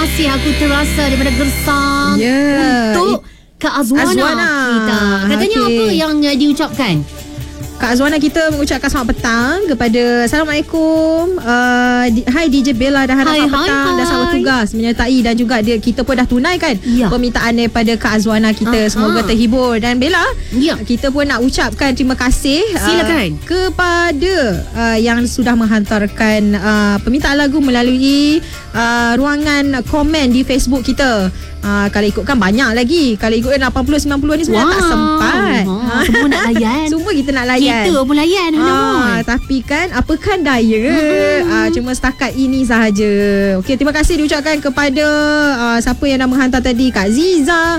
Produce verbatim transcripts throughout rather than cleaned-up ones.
kasih aku terasa daripada Gersang yeah. untuk Kak Azwana, Azwana. kita. Katanya okay. apa yang uh, diucapkan? Kak Azwana kita mengucapkan selamat petang kepada Assalamualaikum. Uh, di, hai D J Bella dan Hana, selamat petang hai. Dan selamat tugas menyertai dan juga dia kita pun dah tunaikan ya. permintaan daripada Kak Azwana kita. Uh-huh. Semoga terhibur. Dan Bella, ya. kita pun nak ucapkan terima kasih silakan uh, kepada uh, yang sudah menghantarkan uh, permintaan lagu melalui uh, ruangan komen di Facebook kita. Uh, kalau ikutkan banyak lagi. Kalau ikutkan lapan puluh sembilan puluh ni sebenarnya wow. tak sempat. Ha, semua nak layan. Semua kita nak layan. Kita pun layan. Ah, tapi kan apakan daya. Hmm. Ah, cuma setakat ini sahaja. Okey, terima kasih diucapkan kepada uh, siapa yang dah menghantar tadi. Kak Ziza,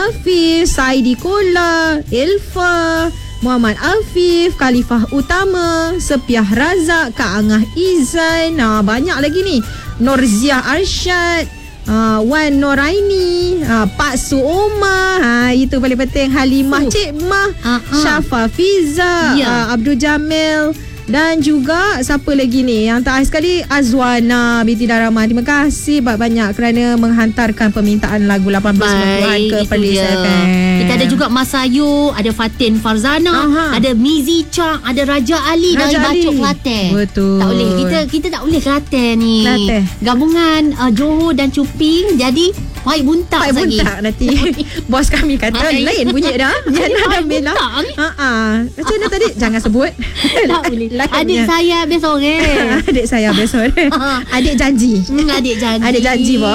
Afif, Saidi Kola, Elfa, Muhammad Afif, Khalifah Utama, Sepiah Razak, Kak Angah Izan. Ah, banyak lagi ni. Norziah Arsyad, Uh, Wan Noraini, uh, Pak Suoma, ha, itu paling penting. Halimah uh. Cik Mah, uh-huh. Syafa Fiza, yeah. uh, Abdul Jamil. Dan juga siapa lagi ni yang terakhir sekali, Azwana binti Daraman. Terima kasih banyak kerana menghantarkan permintaan lagu lapan belas sembilan puluhan ke Perlis F M. Kita ada juga Mas Ayu, ada Fatin Farzana, Aha. ada Mizi Chang, ada Raja Ali Raja dari Bacok Kelantan. Betul. Tak boleh kita kita tak boleh Kelantan ni. Kelantan. Gabungan uh, Johor dan Cuping jadi Baik buntak Baik lagi. buntak nanti. Bos kami kata Ay. lain bunyi dah. Jangan dah Bella. Ha macam mana tadi? Jangan sebut. Tak boleh. Adik saya habis sore. Adik saya habis sore. Adik janji. Hmm, adik janji. Adik janji boh.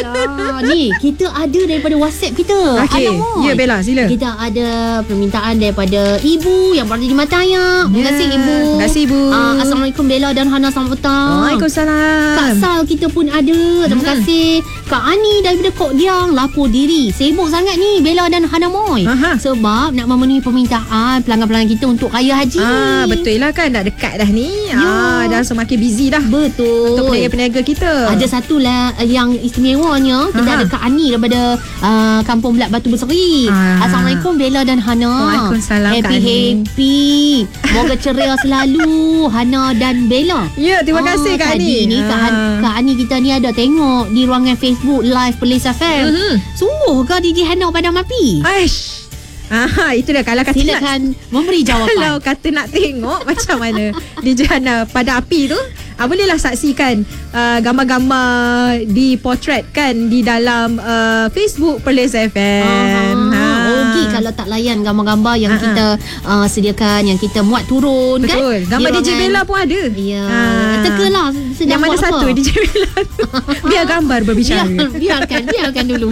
Ah, ni kita ada daripada WhatsApp kita. Okey. Ya Bella, sila. Kita ada permintaan daripada ibu yang berada di Mataya. Terima kasih yeah. ibu. Terima kasih ibu. Ah, Assalamualaikum Bella dan Hana, selamat petang. Waalaikumsalam. Kak Sal kita pun ada. Terima hmm. kasih. Kak Ani daripada Kok Diang lapor diri. Sibuk sangat ni Bella dan Hana Moy. Aha. Sebab nak memenuhi permintaan pelanggan-pelanggan kita untuk raya haji. Ah, betul lah kan, dah dekat dah ni. Ya. Ah, dah semakin busy dah. Betul. Untuk peniaga-peniaga kita. Ada satu lah yang istimewanya. Kita Aha. ada Kak Ani daripada uh, Kampung Belat Batu Berseri. Ah. Assalamualaikum Bella dan Hana. Waalaikumsalam Kak Ani. Happy-happy. Moga ceria selalu Hana dan Bella. Ya, terima kasih ah, Kak Ani. Tadi ni ah. Kak, Kak Ani kita ni ada tengok di ruangan Facebook live Perlis F M. Mm-hmm. Sungguh ke D J Hana padam api? Aish. Ah, itu dah kalau kata silakan nak, memberi jawapan. Kalau kata nak tengok macam mana D J Hana pada api tu, ah, bolehlah saksikan uh, gambar-gambar dipotretkan di dalam uh, Facebook Perlis F M. Ah, ha. Rugi kalau tak layan gambar-gambar yang ah, kita uh, sediakan, yang kita muat turun. Betul. Kan? Gambar D J Bella pun ada. Ya. Ah. Tekalah yang mana satu apa? D J Bella tu. Biar gambar berbicara. Biar, biarkan, biarkan dulu.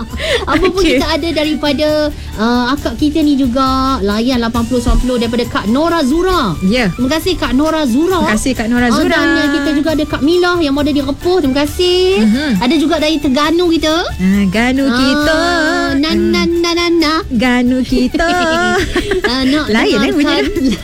Apa pun okay. kita ada daripada uh, akak kita ni juga layan lapan puluh sembilan puluh daripada Kak Nora Zura. Ya. Yeah. Terima kasih Kak Nora Zura. Terima kasih Kak Nora Zura. Uh, dan kita juga ada Kak Mila yang ada di Repoh. Terima kasih. Uh-huh. Ada juga dari Terengganu kita. Uh, Ganu uh, kita. Na na na na na. Ganu kita. uh, nak lain eh bunyi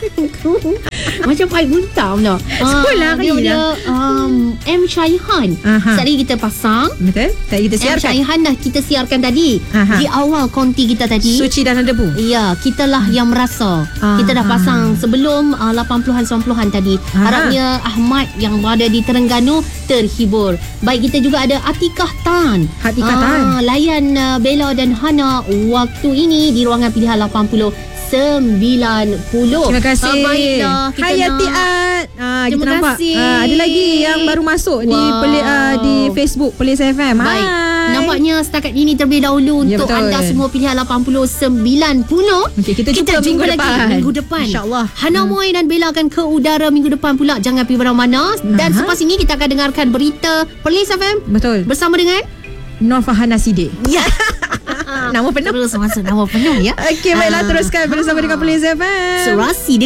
macam Pai Buntam dah. Sekolah uh, dia ada um, M. Syaihan. Sekali lagi kita pasang. Betul. Tadi kita siarkan. M. Syaihan dah kita siarkan tadi. Aha. Di awal konti kita tadi. Suci dan debu. Ya, kitalah yang merasa. Aha. Kita dah pasang sebelum uh, lapan puluhan sembilan puluhan tadi. Aha. Harapnya Ahmad yang berada di Terengganu terhibur. Baik, kita juga ada Atikah Tan. Atikah uh, Tan. Layan uh, Bella dan Hana waktu ini di ruangan pilihan lapan puluh sembilan puluh. Terima kasih. Uh, baiklah, Hayati Art. Ah, terima kita nampak. kasih. Ah, ada lagi yang baru masuk wow. di peli, uh, di Facebook Perlis F M. Baik. Hai. Nampaknya setakat ini terlebih dahulu ya, untuk betul. anda semua pilihan lapan puluh sembilan puluh. Okay, kita, kita jumpa, jumpa minggu lagi depan. minggu depan. InsyaAllah. Hana hmm. Moy dan Bella akan ke udara minggu depan pula. Jangan pergi mana-mana. Dan Aha. selepas ini kita akan dengarkan berita Perlis F M. Betul. Bersama dengan Nur Fahana Sidik. Ya. Nama penuh. Terus masuk nama penuh ya. Okey, baiklah teruskan bersama dengan Perlis F M. Serasi